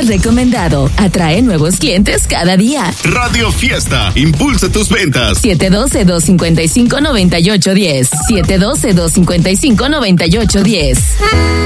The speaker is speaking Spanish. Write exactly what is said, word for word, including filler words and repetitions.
más recomendado. Atrae nuevos clientes cada día. Radio Fiesta, impulsa tus ventas. siete uno dos, dos cinco cinco, nueve ocho uno cero. siete uno dos, dos cinco cinco, nueve ocho uno cero.